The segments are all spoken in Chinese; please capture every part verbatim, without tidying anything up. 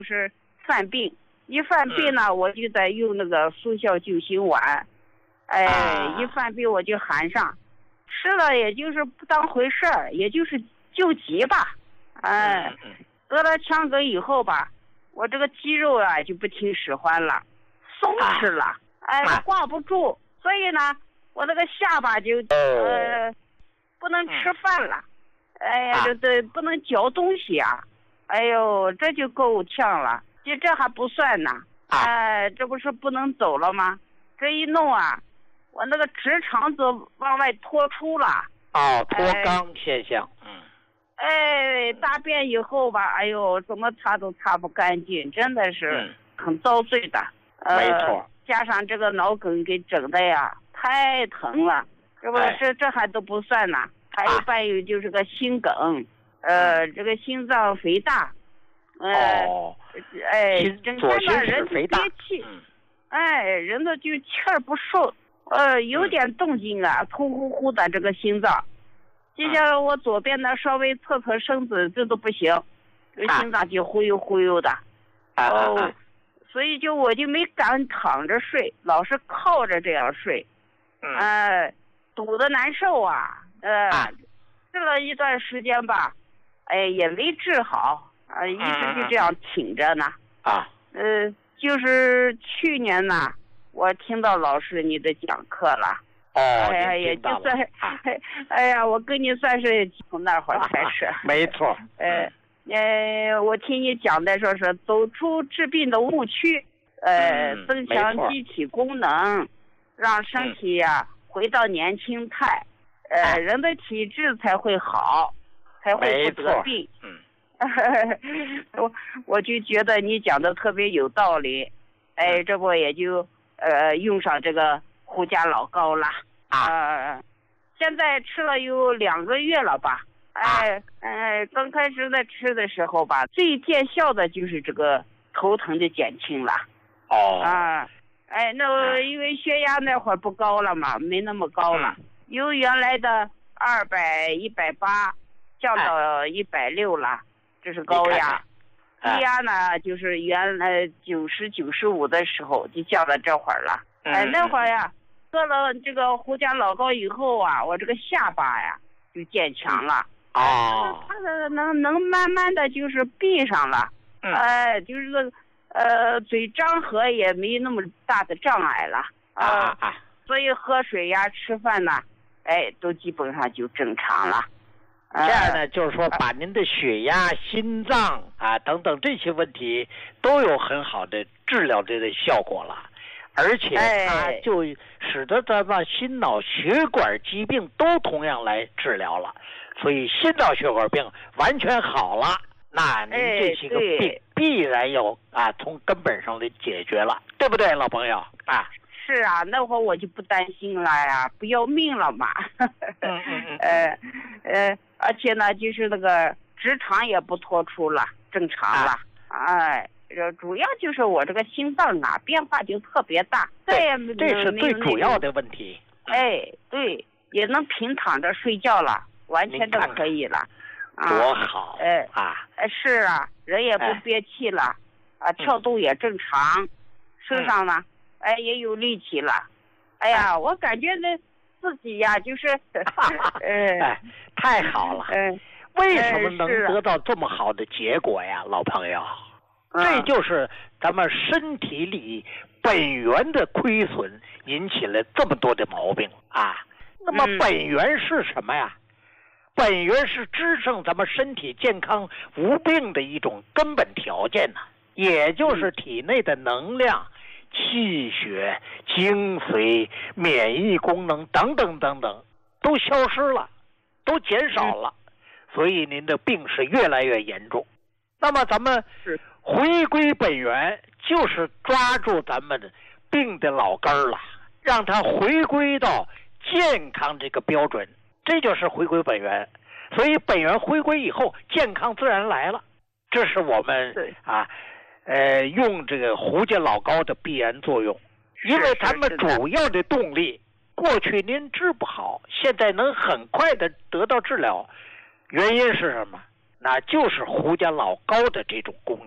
就是犯病，一犯病呢，嗯、我就在用那个速效救心丸，哎，啊、一犯病我就含上，吃了也就是不当回事儿，也就是救急吧，哎，嗯、得了腔梗以后吧，我这个肌肉啊就不听使唤了，松弛了，啊、哎，挂不住，所以呢，我那个下巴就呃不能吃饭了，嗯、哎呀，这这不能嚼东西啊。哎呦，这就够呛了，就这还不算呢，哎、呃，这不是不能走了吗？这一弄啊，我那个直肠子往外脱出了。 哦，脱肛现象， 哎、嗯。哎，大便以后吧，哎呦，怎么擦都擦不干净，真的是很遭罪的。 嗯、没错、呃。 加上这个脑梗给整的呀，太疼了，这不、哎、这这还都不算呢，还有伴有就是个心梗。啊呃，这个心脏肥大， 呃，哦， 哎，整天呢人就憋气，嗯、哎，人呢就气儿不顺，呃，有点动静啊，突呼呼的这个心脏，就像我左边呢稍微侧侧身子，这都不行，这个心脏就忽悠忽悠的， 啊、 哦，啊、所以就我就没敢躺着睡，老是靠着这样睡， 嗯， 呃，堵得难受啊，呃， 啊、 治了一段时间吧。哎，也没治好啊，一直就这样挺着呢。 啊， 呃，就是去年呢，我听到老师你的讲课了。 哦， 哎呀，也就算， 啊、 哎呀，我跟你算是从那会儿开始。 啊、没错。 呃，呃，我听你讲的说是走出治病的误区，呃， 嗯、 增强机体功能，让身体呀、啊、回到年轻态，呃， 啊、 人的体质才会好。才会不得病。 嗯， 我我就觉得你讲的特别有道理，哎，这不也就呃用上这个胡家老膏了啊、呃。现在吃了有两个月了吧？哎哎，刚开始在吃的时候吧，最见效的就是这个头疼的减轻了。 哦。 啊，哎，那因为血压那会儿不高了嘛，没那么高了， 嗯、 由原来的二百一百八。降到一百六了，这是高压。低压呢，就是原来九十九十五的时候就降到这会儿了。哎，那会儿呀，喝了这个胡家老膏以后啊，我这个下巴呀就渐强了。 哦。 它能能慢慢的就是闭上了。 嗯。 哎，就是这个呃嘴张合也没那么大的障碍了。 啊啊。 所以喝水呀、吃饭呐，哎，都基本上就正常了。 这样呢，就是说把您的血压、心脏啊等等这些问题都有很好的治疗这个效果了，而且它就使得咱们心脑血管疾病都同样来治疗了，所以心脑血管病完全好了，那您这些个病必然要啊从根本上的解决了，对不对，老朋友啊？ 是啊，那会儿我就不担心了呀，不要命了嘛。 嗯嗯嗯。 呃呃，而且呢，就是那个直肠也不脱出了，正常了。哎、啊，主要就是我这个心脏啊变化就特别大， 对， 再也没这是最主要的问题。 哎，对，也能平躺着睡觉了，完全都可以了。 看看多好！ 哎啊， 哎是啊，人也不憋气了，哎、啊，跳动也正常，身上呢。嗯哎，也有力气了，哎呀，我感觉那自己呀，就是， 呃，哎，太好了， 嗯、 呃，为什么能得到这么好的结果呀，老朋友？ 嗯、 这就是咱们身体里本源的亏损引起了这么多的毛病啊。那么本源是什么呀？嗯、本源是支撑咱们身体健康无病的一种根本条件呢、啊，也就是体内的能量。气血、精髓、免疫功能等等等等都消失了，都减少了，所以您的病是越来越严重。那么咱们回归本源，就是抓住咱们的病的老根儿了，让它回归到健康这个标准，这就是回归本源。所以本源回归以后，健康自然来了。这是我们啊。呃，用这个胡家老膏的必然作用，因为咱们主要的动力，过去您治不好，现在能很快的得到治疗，原因是什么？那就是胡家老膏的这种功能。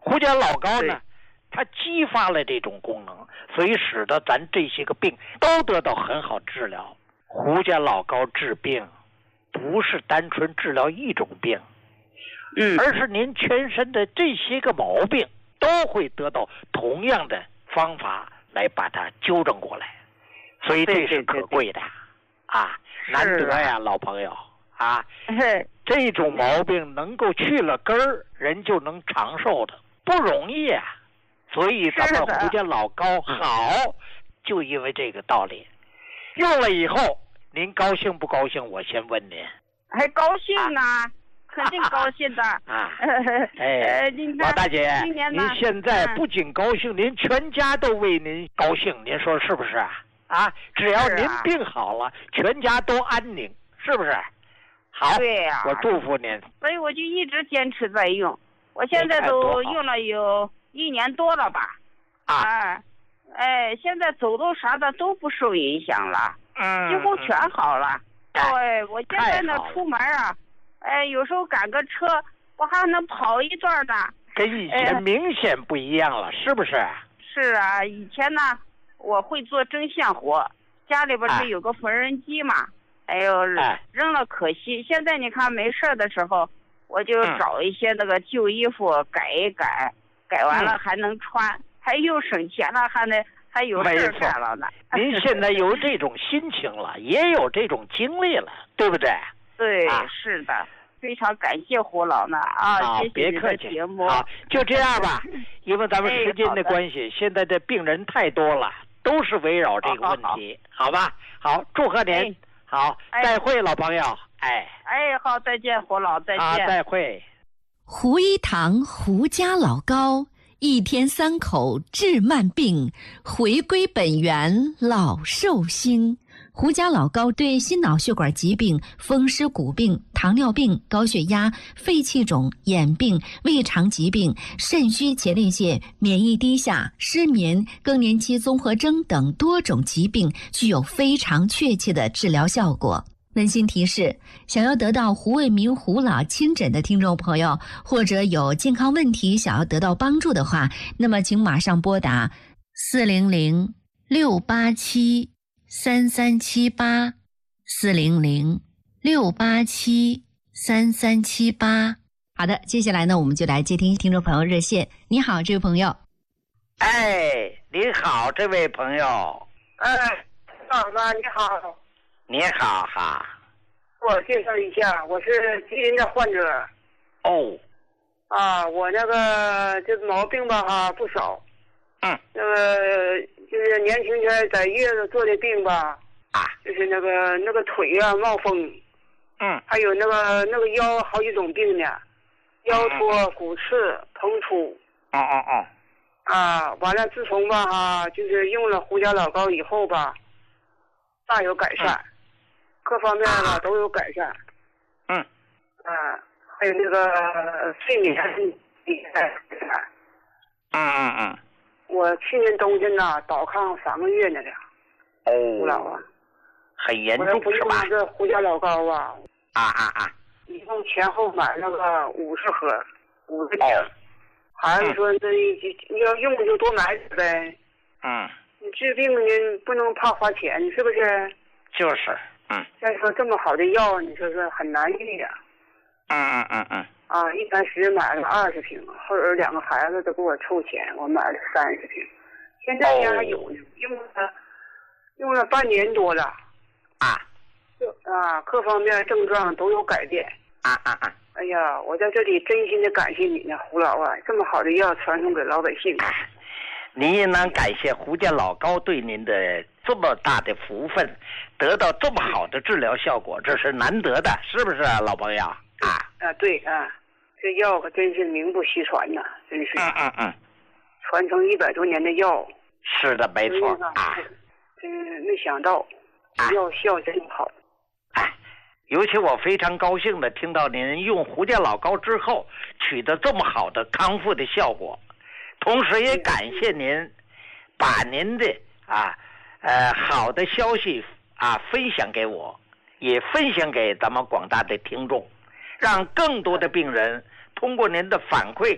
胡椒老膏呢，它激发了这种功能，所以使得咱这些个病都得到很好治疗。胡椒老膏治病，不是单纯治疗一种病， 嗯， 而是您全身的这些个毛病都会得到同样的方法来把它纠正过来，所以这是可贵的啊，难得呀，老朋友啊，这种毛病能够去了根儿，人就能长寿的，不容易啊。所以咱们胡椒老膏好，就因为这个道理。用了以后，您高兴不高兴？我先问您。 还高兴呢，啊、肯定高兴的啊！哎，老大姐，您现在不仅高兴，您全家都为您高兴，您说是不是啊？啊，只要您病好了，全家都安宁，是不是？好， 对呀、啊， 我祝福您。 所以我就一直坚持在用，我现在都用了有一年多了吧。 啊， 哎，现在走路啥的都不受影响了， 嗯， 几乎全好了。对，我现在呢出门啊，哎，有时候赶个车，我还能跑一段呢。 跟以前明显不一样了，哎、是不是？ 是啊，以前呢我会做针线活，家里边是有个缝纫机嘛，哎呦，哎扔了可惜。现在你看没事的时候，我就找一些那个旧衣服改一改，嗯、改完了还能穿，嗯、还又省钱了，还能。还有事干了呢。 您现在有这种心情了，也有这种经历了，对不对？ 对，啊、是的，非常感谢胡老呢啊！ 好， 谢谢别客气。 节目好，就这样吧，因为咱们时间的关系，哎、现在的病人太多了，都是围绕这个问题，好, 好, 好, 好吧？好，祝贺您，哎、好，再会，老朋友，哎， 哎，好，再见，胡老，再见， 好，再会。 胡一堂胡家老膏。一天三口治慢病，回归本源老寿星。胡家老膏对心脑血管疾病、风湿骨病、糖尿病、高血压、肺气肿、眼病、胃肠疾病、肾虚前列腺、免疫低下、失眠、更年期综合征等多种疾病具有非常确切的治疗效果。温馨提示，想要得到胡卫民胡老亲诊的听众朋友，或者有健康问题想要得到帮助的话，那么请马上拨打四零零六八七三三七八 四零零六八七三三七八。好的，接下来呢，我们就来接听听众朋友热线。你好，这位朋友。 哎，你好，这位朋友。 哎，老妈，你好。 你好哈， 我介绍一下，我是基因的患者。 哦， 啊，我那个这个毛病吧哈不少。 嗯。 那个就是年轻前在月子做的病吧。 啊。 就是那个那个腿啊冒风。 嗯。 还有那个那个腰好几种病呢，腰脱、骨刺、膨出。 哦哦哦。 啊，完了，自从吧哈，就是用了胡椒老膏以后吧，大有改善。嗯，各方面吧都有改善。 嗯。 啊，还有那个睡眠也改善。 嗯嗯嗯。 我去年冬天呐倒炕三个月呢了。 哦。 胡老啊。 很严重是吧？ 我不用那个胡椒老膏啊。 啊啊啊！ 一共前后买那个五十盒，五十瓶。哦。孩子说那你要用就多买点呗。 嗯。 你治病你不能怕花钱，是不是？ 就是。嗯， 再说这么好的药，你说是很难遇的。 嗯嗯嗯嗯。 啊，一开始买了二十瓶，后边两个孩子都给我凑钱，我买了三十瓶。现在呢还有呢，用了用了半年多了。 啊。 啊，各方面症状都有改变。 啊啊啊！ 哎呀，我在这里真心的感谢你呢，胡老啊，这么好的药传送给老百姓。 您也能感谢胡家老膏对您的这么大的福分，得到这么好的治疗效果，这是难得的，是不是啊，老朋友？啊啊，对啊，这药可真是名不虚传呐，真是。 嗯嗯嗯。 传承一百多年的药。 是的，没错啊。 真没想到，药效真好。 哎，尤其我非常高兴的听到您用胡家老膏之后取得这么好的康复的效果。同时也感谢您把您的啊呃好的消息啊分享给我，也分享给咱们广大的听众，让更多的病人通过您的反馈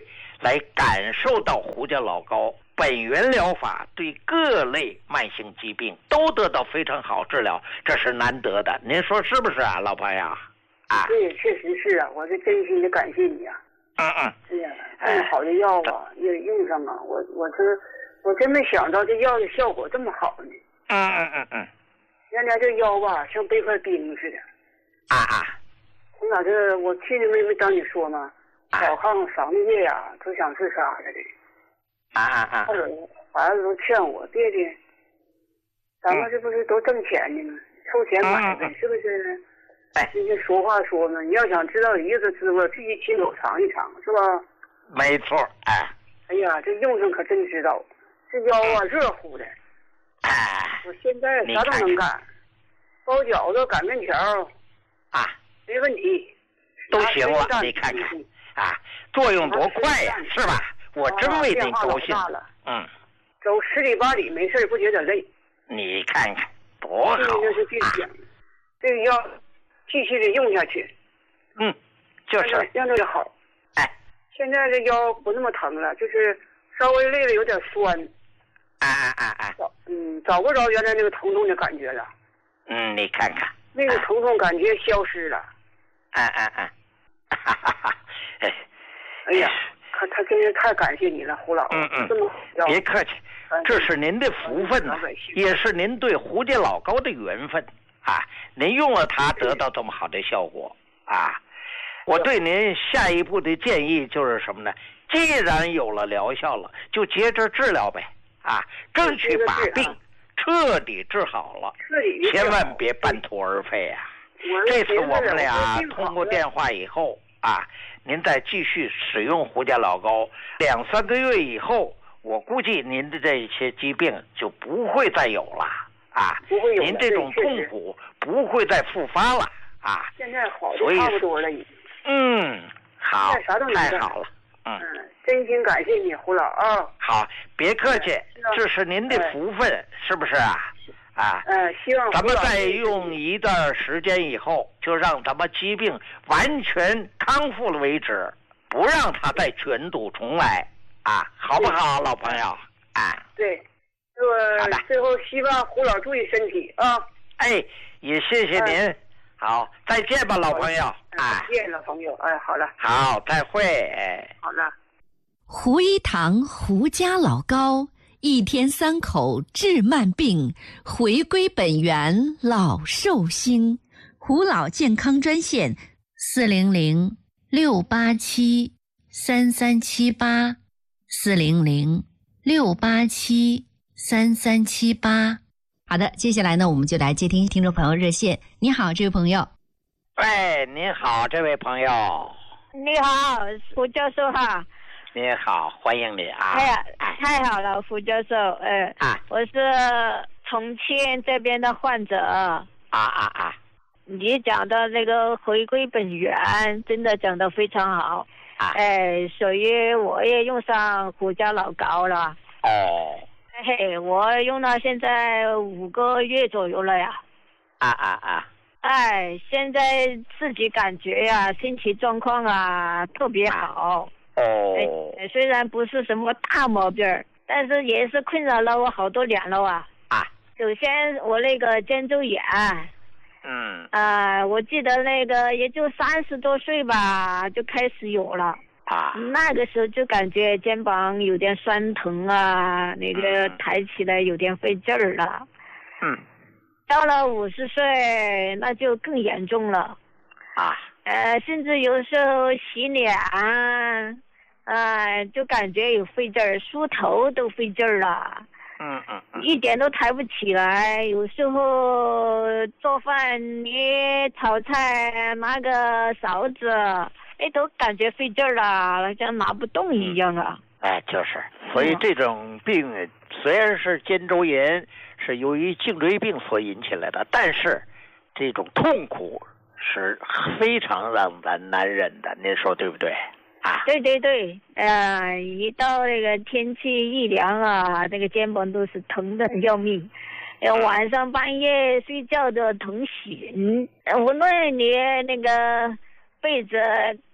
来感受到胡家老高本源疗法对各类慢性疾病都得到非常好治疗，这是难得的。您说是不是啊，老朋友？啊， 对，确实是啊，我是真心的感谢你啊。 嗯嗯。 哎呀，这么好的药啊，也用上啊，我我这我真没想到这药的效果这么好呢。 嗯嗯嗯嗯。 原来这腰吧像背块冰似的。 啊啊。 从哪这我去年没没当你说吗？小炕三个月呀，都想自杀了的。 啊啊啊！ 或者孩子都劝我爹爹，咱们这不是都挣钱呢吗？凑钱买呗，是不是？哎，人家说话说呢，你要想知道一个滋味，必须亲手尝一尝，是吧？ 没错，哎。 哎呀，这用上可真知道，这腰啊热乎的。 哎。 我现在啥都能干，包饺子、擀面条啊， 没问题， 都行了。你看看啊，作用多快呀，是吧？我真为你高兴。嗯。 走十里八里没事不觉得累。 你看看多好。 这就是这讲，这个要继续的用下去。 嗯，就是让这个好。 哎， 现在这腰不那么疼了，就是稍微累了有点酸。 哎哎哎哎。 嗯，找不着原来那个疼痛的感觉了。 嗯，你看看。 那个疼痛感觉消失了。 哎哎哎。哈哈哈！哎。 哎呀。他他真是太感谢你了，胡老。 嗯嗯， 这么别客气，这是您的福分呐，也是您对胡家老高的缘分啊！您用了它得到这么好的效果啊！我对您下一步的建议就是什么呢？既然有了疗效了，就接着治疗呗啊！争取把病彻底治好了，千万别半途而废啊！这次我们俩通过电话以后啊。您再继续使用胡家老高，两三个月以后，我估计您的这些疾病就不会再有了啊！ 不会有， 您这种痛苦不会再复发了啊！ 现在好的差不多了，已经。 嗯，好，太好了。嗯， 真心感谢你，胡老啊。 好，别客气，这是您的福分，是不是啊？啊， 嗯，希望咱们再用一段时间以后，就让咱们疾病完全康复了为止，不让它再卷土重来啊，好不好，老朋友？啊， 对，我最后希望胡老注意身体啊。 哎，也谢谢您。哎、好，再见吧，老朋友。 哎，再见，老朋友。哎，好了。 好，再会。哎， 好了。 胡一堂胡家老高。一天三口治慢病，回归本源老寿星。胡老健康专线：四零零六八七三三七八，四零零六八七三三七八。好的，接下来呢，我们就来接听听众朋友热线。你好，这位朋友。 喂，您好，这位朋友。 你好，胡教授哈。 你好，欢迎你啊！ 哎呀，太好了，胡教授，呃， 啊， 我是重庆这边的患者。啊啊啊！ 你讲的那个回归本源，真的讲得非常好。 啊， 哎，所以我也用上胡家老高了。 哦。 嘿，我用到现在五个月左右了呀。 啊啊啊！ 哎，现在自己感觉呀，身体状况啊特别好。 哦， 哎，虽然不是什么大毛病，但是也是困扰了我好多年了啊。 啊， 首先我那个肩周炎， 嗯， 啊、呃，我记得那个也就三十多岁吧，就开始有了。 啊， 那个时候就感觉肩膀有点酸疼啊，那个抬起来有点费劲儿了。 嗯， 到了五十岁，那就更严重了。 啊。 呃，甚至有时候洗脸，啊、呃，就感觉有费劲儿，梳头都费劲儿了。 嗯嗯嗯。 一点都抬不起来，有时候做饭你炒菜拿个勺子，哎，都感觉费劲儿了，像拿不动一样啊。 哎，就是，所以这种病虽然是肩周炎，是由于颈椎病所引起来的，但是这种痛苦是非常让咱难忍的，您说对不对啊？ 对对对，呃，一到那个天气一凉啊，那个肩膀都是疼的要命，呃，晚上半夜睡觉都疼醒，无论你那个被子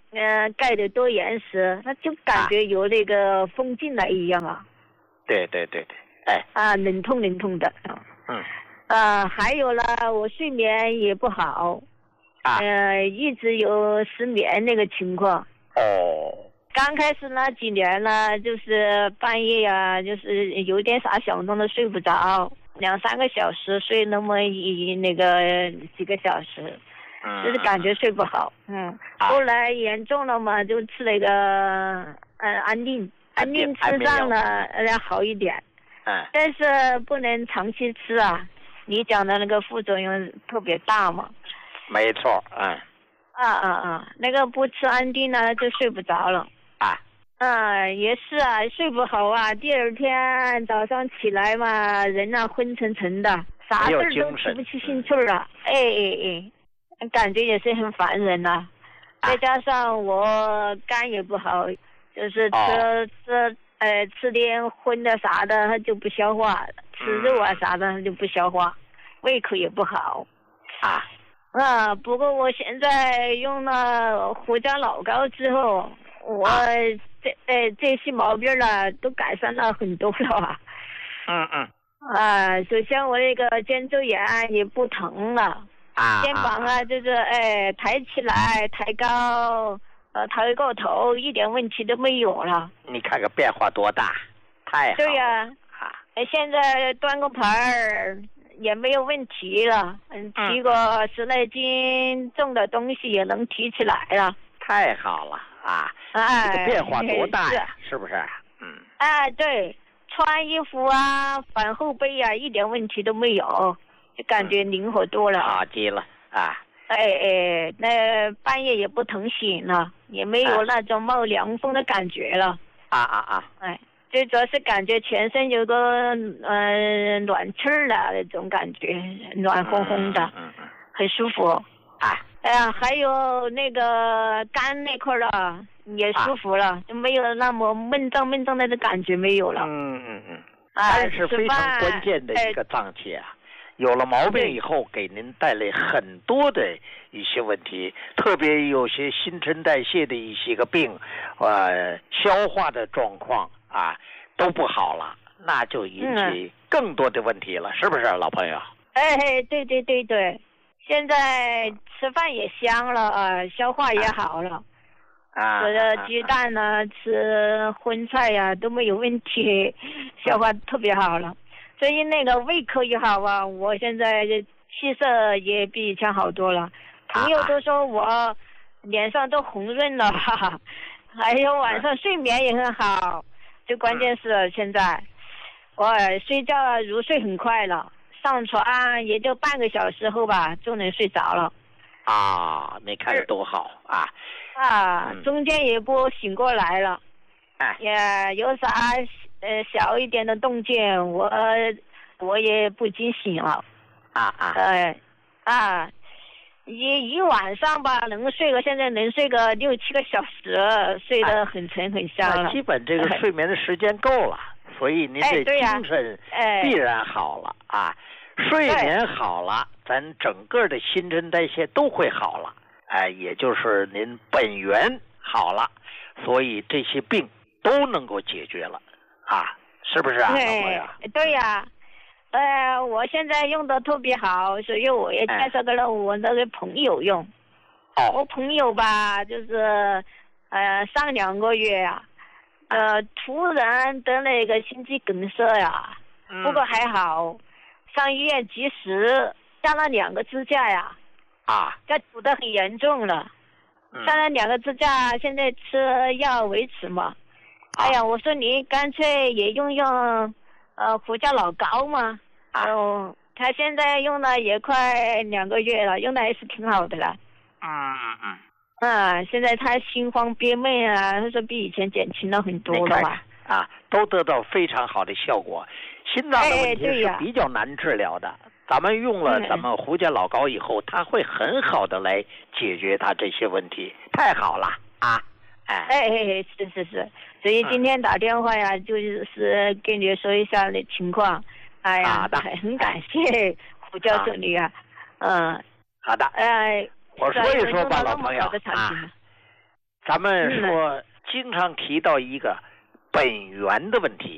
嗯、呃、盖的多严实，他就感觉有那个风进来一样啊。 对对对对，哎。 啊，冷痛冷痛的。 嗯。 呃，还有了，我睡眠也不好。 啊。 呃，一直有失眠那个情况。 哦。 刚开始那几年呢，就是半夜呀、啊，就是有点啥响动都睡不着，两三个小时睡那么一那个几个小时，就是感觉睡不好。嗯。后来严重了嘛，就吃那个呃安定，安定吃上了呃好一点。 嗯。 但是不能长期吃啊，你讲的那个副作用特别大嘛。 没错。嗯。 啊啊啊！那个不吃安定呢，就睡不着了。 啊。 嗯，也是啊，睡不好啊。第二天早上起来嘛，人啊昏沉沉的，啥事儿都提不起兴趣啊。哎哎哎，感觉也是很烦人呐、啊。再加上我肝也不好，就是吃、哦、吃呃吃点荤的啥的，它就不消化；吃肉啊啥的，它就不消化，胃口也不好。 啊。 啊，不过我现在用了胡椒老膏之后，我这呃这些毛病呢都改善了很多了啊。 嗯嗯。 啊，首先我那个肩周炎也不疼了。 啊。 肩膀啊，就是哎抬起来抬高，呃抬过头，一点问题都没有了。 你看看变化多大，太好了。 对呀、啊。啊。现在端个盘儿。也没有问题了，嗯，提个十来斤重的东西也能提起来了， 太好了啊！ 哎， 这个变化多大呀，是, 是不是？嗯。 哎，对，穿衣服啊，反后背啊，一点问题都没有，就感觉灵活多了。 好极了啊！ 哎哎，那半夜也不疼醒了，也没有那种冒凉风的感觉了。 啊啊啊！ 哎。最主要是感觉全身有个呃暖气儿的那种感觉，暖烘烘的， 嗯嗯、 很舒服啊。哎呀，还有那个肝那块儿的也舒服了，啊、就没有那么闷胀闷胀的感觉没有了。 嗯嗯嗯。肝是非常关键的一个脏器啊，有了毛病以后，给您带来很多的一些问题，特别有些新陈代谢的一些个病，呃，消化的状况。啊，都不好了，那就引起更多的问题了，嗯、是不是，老朋友？ 哎，对对对对，现在吃饭也香了啊，消化也好了。 啊。 吃的鸡蛋呢、啊，吃荤菜呀、啊、都没有问题，消化特别好了。所以那个胃口也好啊，我现在气色也比以前好多了。朋友都说我脸上都红润了，哈哈。还有晚上睡眠也很好。最关键是现在，我睡觉入睡很快了，上床也就半个小时后吧，就能睡着了。 啊，你看着多好啊！ 啊，嗯、中间也不醒过来了。 哎， 也有啥呃小一点的动静，我我也不惊醒了。 啊啊。 呃啊。一一晚上吧，能睡个现在能睡个六七个小时，睡得很沉很香了。 基本这个睡眠的时间够了，哎、所以您这精神必然好了、哎、啊。睡眠好了，咱整个的新陈代谢都会好了，哎，也就是您本源好了，所以这些病都能够解决了啊，是不是啊，老朋友？ 对呀、啊。呃，我现在用的特别好，所以我也介绍给了我那个朋友用。 哦、 我朋友吧，就是呃上两个月呀、啊，呃突然得了一个心肌梗塞呀， 嗯、 不过还好，上医院及时上了两个支架呀。 啊。 这堵得很严重了， 嗯、 上了两个支架，现在吃药维持嘛。啊、哎呀，我说你干脆也用用。呃，胡椒老膏嘛，哦，他现在用了也快两个月了，用的还是挺好的了。 嗯嗯嗯。啊，现在他心慌憋闷啊，他说比以前减轻了很多了吧？ 啊，都得到非常好的效果。心脏的问题是比较难治疗的，哎、咱们用了咱们胡椒老膏以后，它会很好的来解决它这些问题，太好了啊！ 哎哎哎，是是是，所以今天打电话呀，嗯、就是跟你说一下那情况。哎呀， 啊、 很感谢胡教授你啊，嗯， 好的， 哎， 我说一说吧，老朋友啊， 咱们说经常提到一个本源的问题。